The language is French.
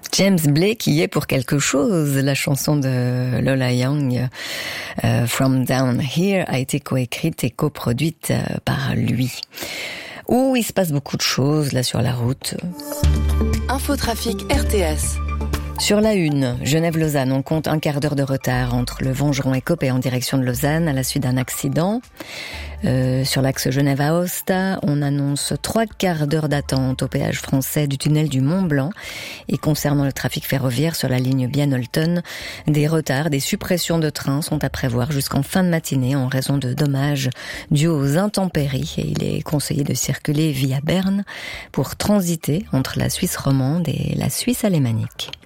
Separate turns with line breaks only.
James Blake y est pour quelque chose. La chanson de Lola Young, From Down Here, a été coécrite et coproduite par lui. Où il se passe beaucoup de choses là sur la route.
Infotrafic RTS.
Sur la 1, Genève-Lausanne, on compte un quart d'heure de retard entre le Vongeron et Coppet en direction de Lausanne à la suite d'un accident. Sur l'axe Genève-Aosta, on annonce 3 quarts d'heure d'attente au péage français du tunnel du Mont-Blanc. Et concernant le trafic ferroviaire sur la ligne Bienne-Olten, des retards, des suppressions de trains sont à prévoir jusqu'en fin de matinée en raison de dommages dus aux intempéries. Et il est conseillé de circuler via Berne pour transiter entre la Suisse romande et la Suisse alémanique.